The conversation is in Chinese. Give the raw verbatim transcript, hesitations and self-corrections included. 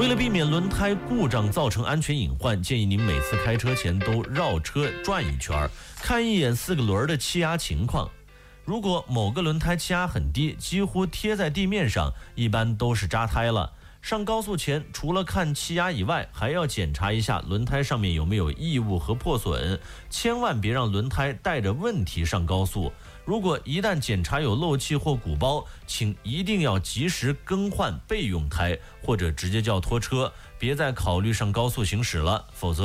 为了避免轮胎故障造成安全隐患，建议您每次开车前都绕车转一圈，看一眼四个轮的气压情况。如果某个轮胎气压很低，几乎贴在地面上，一般都是扎胎了。上高速前，除了看气压以外，还要检查一下轮胎上面有没有异物和破损，千万别让轮胎带着问题上高速。如果一旦检查有漏气或鼓包，请一定要及时更换备用胎，或者直接叫拖车，别再考虑上高速行驶了，否则